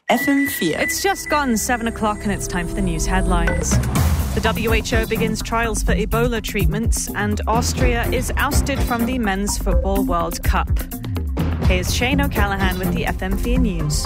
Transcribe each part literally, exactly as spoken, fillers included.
F M four. It's just gone seven o'clock and it's time for the news headlines. The W H O begins trials for Ebola treatments and Austria is ousted from the Men's Football World Cup. Here's Shane O'Callaghan with the F M four News.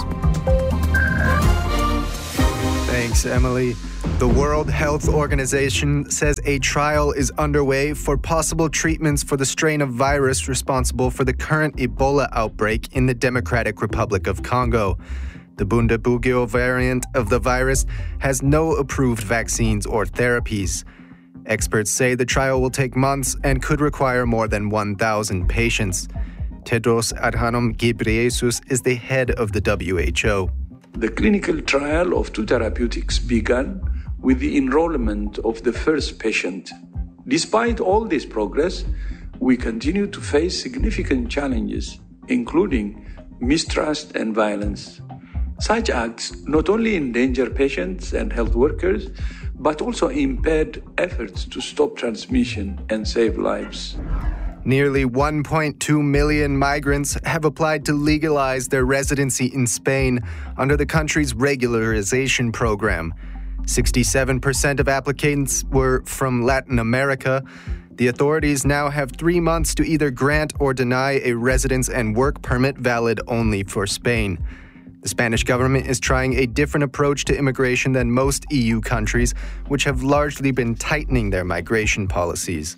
Thanks, Emily. The World Health Organization says a trial is underway for possible treatments for the strain of virus responsible for the current Ebola outbreak in the Democratic Republic of Congo. The Bundibugyo variant of the virus has no approved vaccines or therapies. Experts say the trial will take months and could require more than one thousand patients. Tedros Adhanom Ghebreyesus is the head of the W H O. The clinical trial of two therapeutics began with the enrollment of the first patient. Despite all this progress, we continue to face significant challenges, including mistrust and violence. Such acts not only endanger patients and health workers, but also impede efforts to stop transmission and save lives. Nearly one point two million migrants have applied to legalize their residency in Spain under the country's regularization program. sixty-seven percent of applicants were from Latin America. The authorities now have three months to either grant or deny a residence and work permit valid only for Spain. The Spanish government is trying a different approach to immigration than most E U countries, which have largely been tightening their migration policies.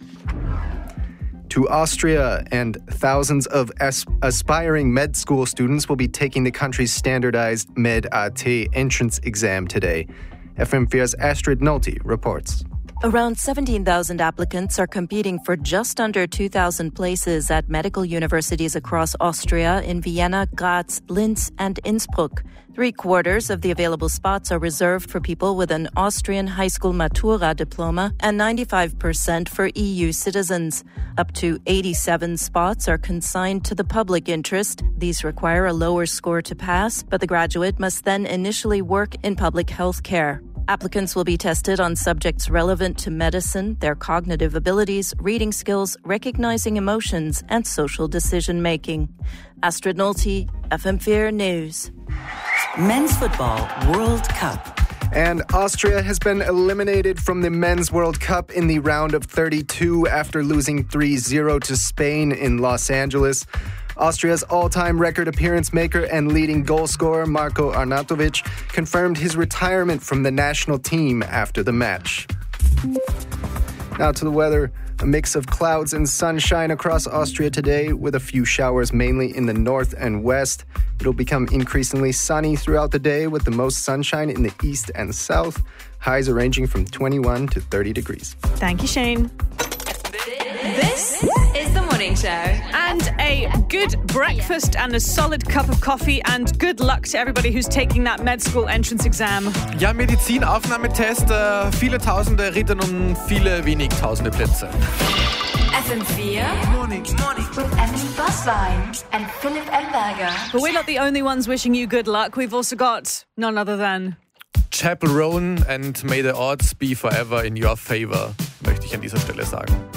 To Austria, and thousands of as- aspiring med school students will be taking the country's standardized Med-A T entrance exam today. F M four's Astrid Nolte reports. Around seventeen thousand applicants are competing for just under two thousand places at medical universities across Austria in Vienna, Graz, Linz, and Innsbruck. Three quarters of the available spots are reserved for people with an Austrian high school Matura diploma and ninety-five percent for E U citizens. Up to eighty-seven spots are consigned to the public interest. These require a lower score to pass, but the graduate must then initially work in public health care. Applicants will be tested on subjects relevant to medicine, their cognitive abilities, reading skills, recognizing emotions, and social decision-making. Astrid Nolte, F M four News. Men's Football World Cup. And Austria has been eliminated from the Men's World Cup in the round of thirty-two after losing three zero to Spain in Los Angeles. Austria's all-time record appearance maker and leading goal scorer Marko Arnautovic confirmed his retirement from the national team after the match. Now to the weather. A mix of clouds and sunshine across Austria today with a few showers mainly in the north and west. It'll become increasingly sunny throughout the day with the most sunshine in the east and south. Highs are ranging from twenty-one to thirty degrees. Thank you, Shane. This is The Morning Show. And a good breakfast and a solid cup of coffee and good luck to everybody who's taking that med school entrance exam. Ja, Medizinaufnahmetest, äh, viele Tausende Ritter und viele wenig Tausende Plätze. F M four Morning. Morning. With Emily Buswein and Philipp Elberger. But we're not the only ones wishing you good luck. We've also got none other than Chapel Roan and may the odds be forever in your favor, möchte ich an dieser Stelle sagen.